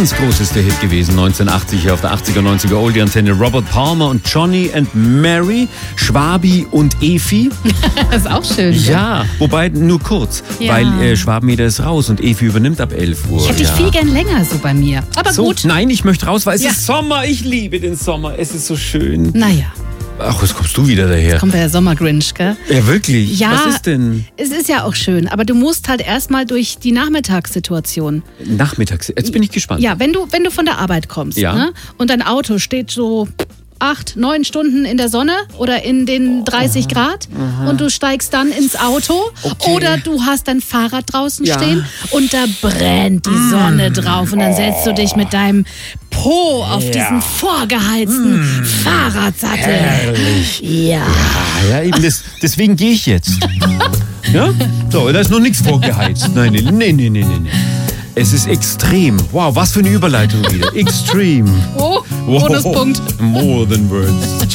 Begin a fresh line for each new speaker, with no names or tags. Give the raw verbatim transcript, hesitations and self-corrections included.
Ganz groß ist der Hit gewesen, neunzehnhundertachtzig auf der achtziger, neunziger Oldie-Antenne. Robert Palmer und Johnny and Mary, Schwabi und Efi.
Das ist auch schön.
Ja, wobei nur kurz,
Ja.
weil äh, Schwabenmeter ist raus und Efi übernimmt ab elf Uhr.
Ich hätte dich
ja.
viel gern länger so bei mir. Aber
So,
gut.
nein, ich möchte raus, weil es
Ja.
ist Sommer. Ich liebe den Sommer. Es ist so schön.
Naja,
Ach, jetzt kommst du wieder daher.
kommt der Sommergrinch, gell?
Ja, wirklich?
Ja.
Was ist denn?
Es ist ja auch schön, aber du musst halt erstmal durch die Nachmittagssituation.
Nachmittags. Jetzt bin ich gespannt.
Ja, wenn du, wenn du von der Arbeit kommst,
Ja.
ne? Und dein Auto steht so acht, neun Stunden in der Sonne oder in den dreißig Grad und du steigst dann ins Auto
Okay.
oder du hast dein Fahrrad draußen
Ja.
stehen und da brennt die Sonne drauf und dann setzt du dich mit deinem Po auf
Ja.
diesen vorgeheizten Fahrradsattel.
Herrlich.
Ja.
Ah, ja, eben das, deswegen gehe ich jetzt. Ja? So, da ist noch nichts vorgeheizt. Nein, nein, nein, nein, nein, nein. Es ist extrem. Wow, was für eine Überleitung wieder. Extrem.
Oh,
Wow.
Bonuspunkt.
More than words.